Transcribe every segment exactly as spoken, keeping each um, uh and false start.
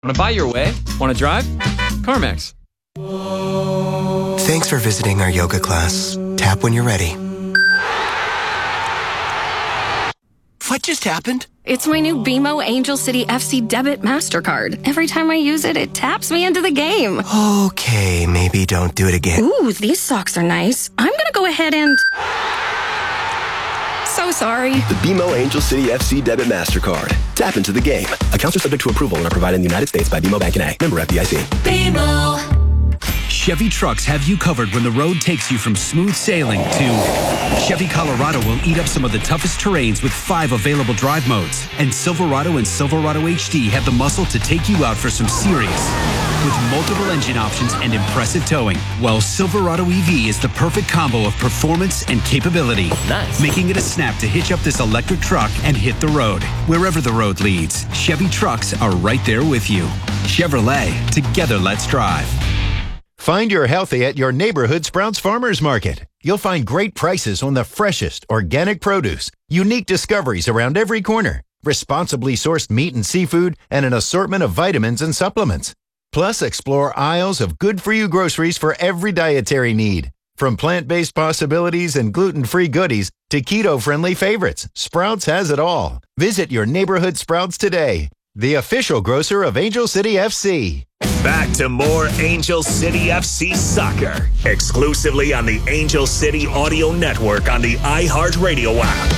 Want to buy your way? Want to drive? CarMax. Thanks for visiting our yoga class. Tap when you're ready. What just happened? It's my new B M O Angel City F C debit MasterCard. Every time I use it, it taps me into the game. Okay, maybe don't do it again. Ooh, these socks are nice. I'm gonna go ahead and... So sorry. The B M O Angel City F C debit MasterCard. Tap into the game. Accounts are subject to approval and are provided in the United States by B M O Bank N A. Member F D I C. B M O. Chevy trucks have you covered when the road takes you from smooth sailing to Chevy Colorado will eat up some of the toughest terrains with five available drive modes. And Silverado and Silverado H D have the muscle to take you out for some serious with multiple engine options and impressive towing. Well, Silverado E V is the perfect combo of performance and capability. Nice. Making it a snap to hitch up this electric truck and hit the road. Wherever the road leads, Chevy trucks are right there with you. Chevrolet, together let's drive. Find your healthy at your neighborhood Sprouts Farmers Market. You'll find great prices on the freshest organic produce, unique discoveries around every corner, responsibly sourced meat and seafood, and an assortment of vitamins and supplements. Plus, explore aisles of good-for-you groceries for every dietary need. From plant-based possibilities and gluten-free goodies to keto-friendly favorites, Sprouts has it all. Visit your neighborhood Sprouts today, the official grocer of Angel City F C. Back to more Angel City F C soccer, exclusively on the Angel City Audio Network on the iHeartRadio app.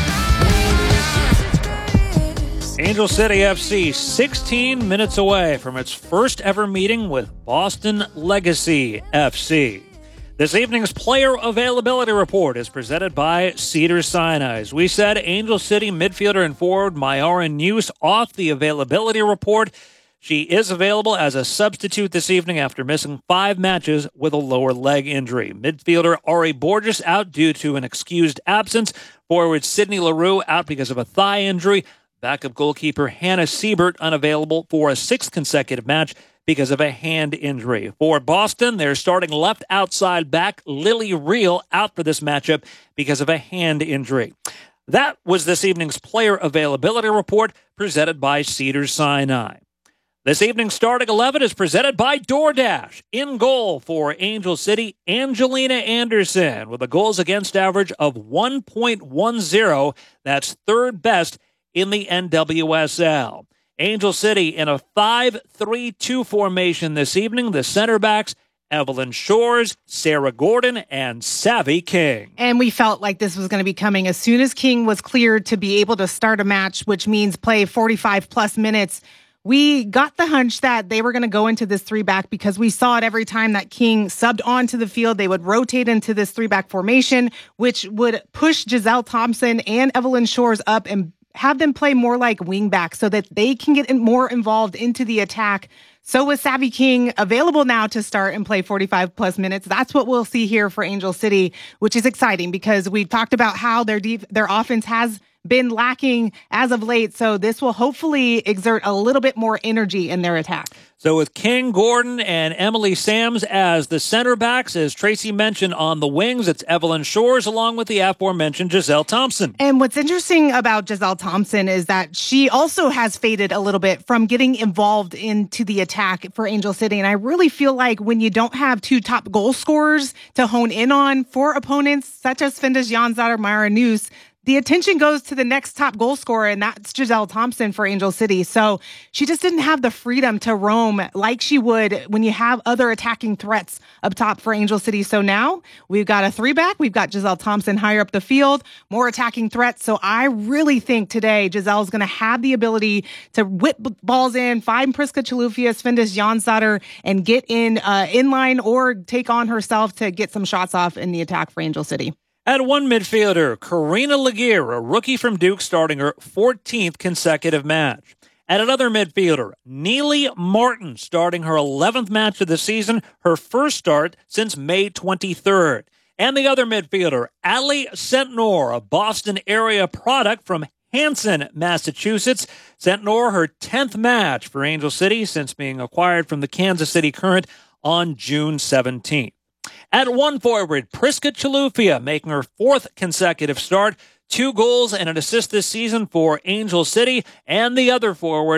Angel City F C, sixteen minutes away from its first ever meeting with Boston Legacy F C. This evening's player availability report is presented by Cedars-Sinai. As we said, Angel City midfielder and forward Mayara Neuse off the availability report. She is available as a substitute this evening after missing five matches with a lower leg injury. Midfielder Ari Borges out due to an excused absence. Forward Sydney LaRue out because of a thigh injury. Backup goalkeeper Hannah Siebert unavailable for a sixth consecutive match because of a hand injury. For Boston, they're starting left outside back Lily Reel out for this matchup because of a hand injury. That was this evening's player availability report presented by Cedars-Sinai. This evening's starting eleven is presented by DoorDash. In goal for Angel City, Angelina Anderson with a goals against average of one point one oh. That's third best in the N W S L. Angel City in a five three two formation this evening. The center backs, Evelyn Shores, Sarah Gordon, and Savvy King. And we felt like this was going to be coming as soon as King was cleared to be able to start a match, which means play forty-five plus minutes. We got the hunch that they were going to go into this three-back because we saw it every time that King subbed onto the field. They would rotate into this three-back formation, which would push Giselle Thompson and Evelyn Shores up and have them play more like wingbacks so that they can get more involved into the attack. So with Savvy King available now to start and play forty-five plus minutes, that's what we'll see here for Angel City, which is exciting because we talked about how their deep, their offense has been lacking as of late. So this will hopefully exert a little bit more energy in their attack. So with King, Gordon, and Emily Sams as the center backs, as Tracy mentioned on the wings, it's Evelyn Shores along with the aforementioned Giselle Thompson. And what's interesting about Giselle Thompson is that she also has faded a little bit from getting involved into the attack for Angel City. And I really feel like when you don't have two top goal scorers to hone in on for opponents, such as Findus Jansdottir, Mayara Neuse, the attention goes to the next top goal scorer, and that's Giselle Thompson for Angel City. So she just didn't have the freedom to roam like she would when you have other attacking threats up top for Angel City. So now we've got a three-back. We've got Giselle Thompson higher up the field, more attacking threats. So I really think today Giselle's going to have the ability to whip balls in, find Priska Chalufias, Findus Jansdottir, and get in uh, inline or take on herself to get some shots off in the attack for Angel City. At one midfielder, Karina Laguerre, a rookie from Duke, starting her fourteenth consecutive match. At another midfielder, Neely Martin, starting her eleventh match of the season, her first start since May twenty-third. And the other midfielder, Ali Sentnor, a Boston area product from Hanson, Massachusetts. Sentnor, her tenth match for Angel City since being acquired from the Kansas City Current on June seventeenth. At one forward, Priska Chilufya making her fourth consecutive start. Two goals and an assist this season for Angel City. And the other forward,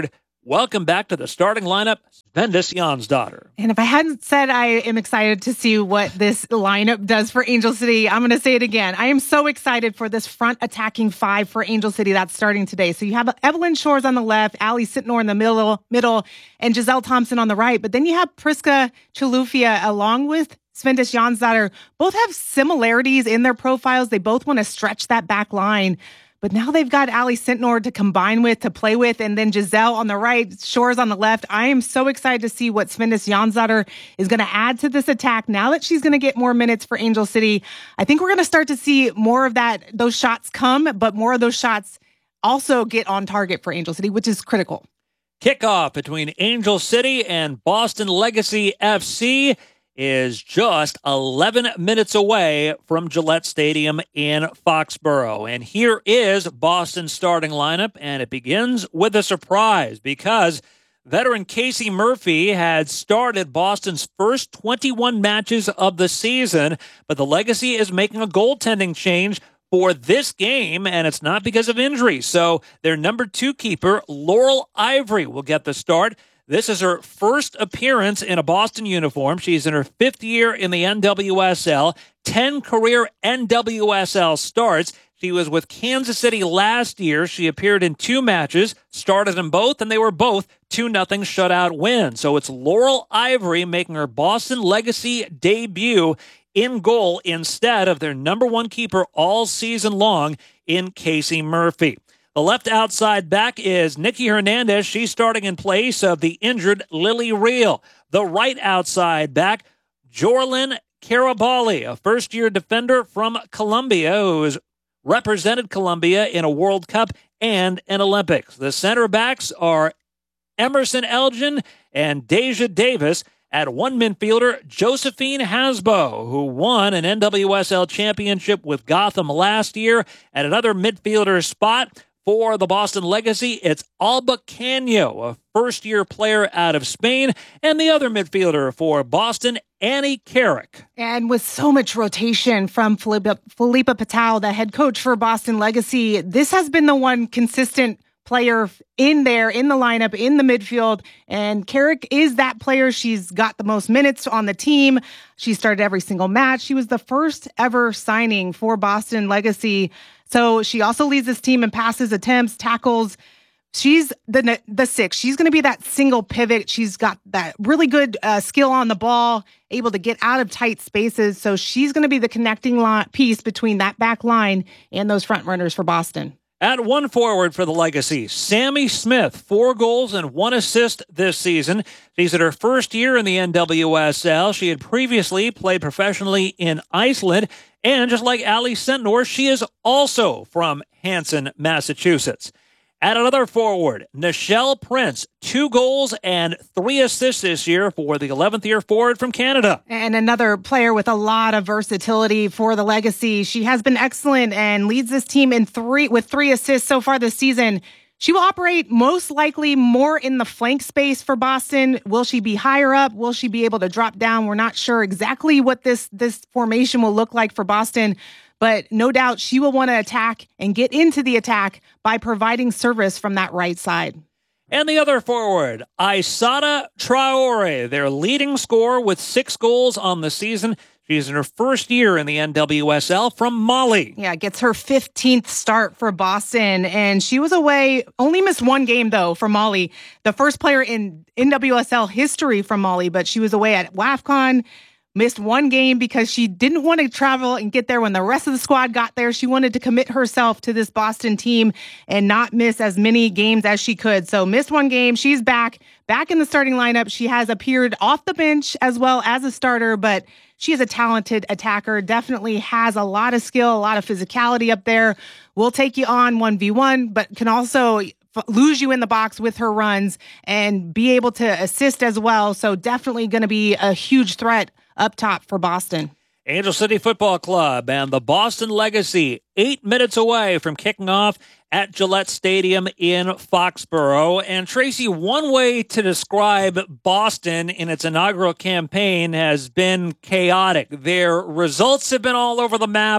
welcome back to the starting lineup, Svendis Jonsdottir. And if I hadn't said I am excited to see what this lineup does for Angel City, I'm going to say it again. I am so excited for this front attacking five for Angel City that's starting today. So you have Evelyn Shores on the left, Allie Sitnor in the middle, middle, and Giselle Thompson on the right. But then you have Priska Chilufya along with Svendis Jonsdottir. Both have similarities in their profiles. They both want to stretch that back line. But now they've got Allie Sitnor to combine with, to play with, and then Giselle on the right, Shores on the left. I am so excited to see what Svendis Jonsdottir is going to add to this attack. Now that she's going to get more minutes for Angel City, I think we're going to start to see more of that, those shots come, but more of those shots also get on target for Angel City, which is critical. Kickoff between Angel City and Boston Legacy F C is just eleven minutes away from Gillette Stadium in Foxborough. And here is Boston's starting lineup, and it begins with a surprise because veteran Casey Murphy had started Boston's first twenty-one matches of the season, but the Legacy is making a goaltending change for this game, and it's not because of injury. So their number two keeper, Laurel Ivory, will get the start. This is her first appearance in a Boston uniform. She's in her fifth year in the N W S L, ten career N W S L starts. She was with Kansas City last year. She appeared in two matches, started in both, and they were both two nothing shutout wins. So it's Laurel Ivory making her Boston Legacy debut in goal instead of their number one keeper all season long in Casey Murphy. The left outside back is Nikki Hernandez. She's starting in place of the injured Lily Reel. The right outside back, Jorlyn Carabali, a first-year defender from Colombia who has represented Colombia in a World Cup and an Olympics. The center backs are Emerson Elgin and Deja Davis. At one midfielder, Josephine Hasbo, who won an N W S L championship with Gotham last year. At another midfielder spot, for the Boston Legacy, it's Alba Canio, a first-year player out of Spain, and the other midfielder for Boston, Annie Carrick. And with so much rotation from Felipa, Felipa Patel, the head coach for Boston Legacy, this has been the one consistent player in there, in the lineup, in the midfield. And Carrick is that player. She's got the most minutes on the team. She started every single match. She was the first ever signing for Boston Legacy. So she also leads this team in passes, attempts, tackles. She's the the six. She's going to be that single pivot. She's got that really good uh, skill on the ball, able to get out of tight spaces. So she's going to be the connecting line, piece between that back line and those front runners for Boston. At one forward for the Legacy, Sammy Smith, four goals and one assist this season. She's at her first year in the N W S L. She had previously played professionally in Iceland. And just like Allie Sitnor, she is also from Hanson, Massachusetts. At another forward, Nichelle Prince, two goals and three assists this year for the eleventh year forward from Canada. And another player with a lot of versatility for the Legacy. She has been excellent and leads this team in three with three assists so far this season. She will operate most likely more in the flank space for Boston. Will she be higher up? Will she be able to drop down? We're not sure exactly what this, this formation will look like for Boston. But no doubt she will want to attack and get into the attack by providing service from that right side. And the other forward, Aissata Traore, their leading scorer with six goals on the season. She's in her first year in the N W S L from Mali. Yeah, gets her fifteenth start for Boston. And she was away, only missed one game, though, for Mali. The first player in N W S L history from Mali, but she was away at WAFCON. Missed one game because she didn't want to travel and get there when the rest of the squad got there. She wanted to commit herself to this Boston team and not miss as many games as she could. So missed one game. She's back, back in the starting lineup. She has appeared off the bench as well as a starter, but she is a talented attacker, definitely has a lot of skill, a lot of physicality up there. Will take you on one v one, but can also lose you in the box with her runs and be able to assist as well. So definitely going to be a huge threat up top for Boston. Angel City Football Club and the Boston Legacy, eight minutes away from kicking off at Gillette Stadium in Foxborough. And Tracy, one way to describe Boston in its inaugural campaign has been chaotic. Their results have been all over the map.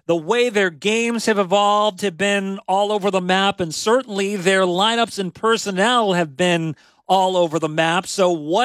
the way their games have evolved have been all over the map, and certainly their lineups and personnel have been all over the map. So what